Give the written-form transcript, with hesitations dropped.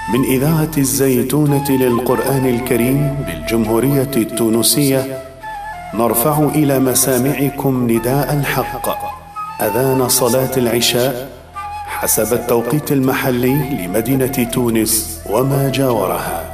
من إذاعة الزيتونة للقرآن الكريم بالجمهورية التونسية، نرفع إلى مسامعكم نداء الحق، أذان صلاة العشاء حسب التوقيت المحلي لمدينة تونس وما جاورها.